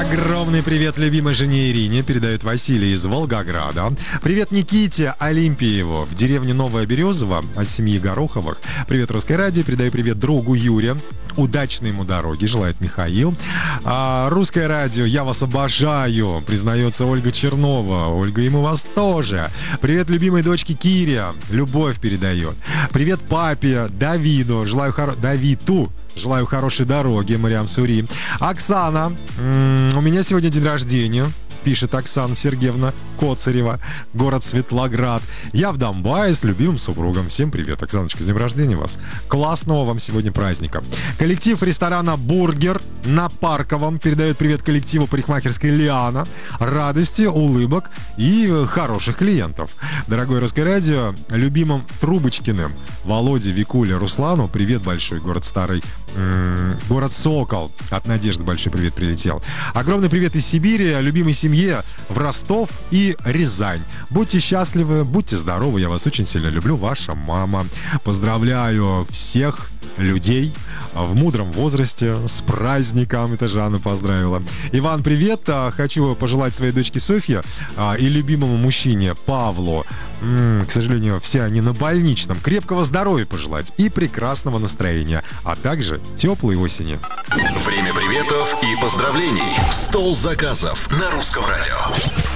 Огромный привет любимой жене Ирине, передает Василий из Волгограда. Привет Никите Олимпиеву в деревне Новая Березова от семьи Гороховых. Привет Русское радио, передаю привет другу Юре. Удачной ему дороги, желает Михаил. Русское радио, я вас обожаю, признается Ольга Чернова. Ольга, ему вас тоже. Привет любимой дочке Кире, любовь передает. Привет папе Давиду, Давиду. Желаю хорошей дороги, Мариам Сури. Оксана, у меня сегодня день рождения, пишет Оксана Сергеевна Коцарева, город Светлоград. Я в Донбассе с любимым супругом. Всем привет, Оксаночка, с днем рождения вас. Классного вам сегодня праздника. Коллектив ресторана «Бургер» на Парковом передает привет коллективу парикмахерской «Лиана». Радости, улыбок и хороших клиентов. Дорогое Русское радио, любимым Трубочкиным Володе, Викуле, Руслану привет большой. Город Сокол. От Надежды большой привет прилетел. Огромный привет из Сибири, любимой семье в Ростов и Рязань. Будьте счастливы, будьте здоровы, я вас очень сильно люблю, ваша мама. Поздравляю всех людей в мудром возрасте с праздником. Это Жанна поздравила. Иван, привет. Хочу пожелать своей дочке Софье и любимому мужчине Павлу, к сожалению, все они на больничном, крепкого здоровья пожелать и прекрасного настроения, а также теплой осени. Время приветов и поздравлений. Стол заказов на Русском радио.